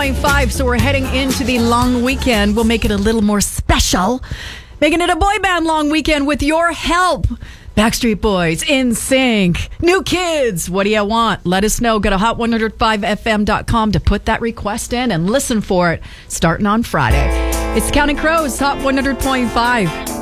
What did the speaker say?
100.5. So we're heading into the long weekend. We'll make it a little more special. Making it a boy band long weekend with your help. Backstreet Boys, NSYNC, New Kids. What do you want? Let us know. Go to hot105fm.com to put that request in and listen for it starting on Friday. It's Counting Crows, Hot 100.5.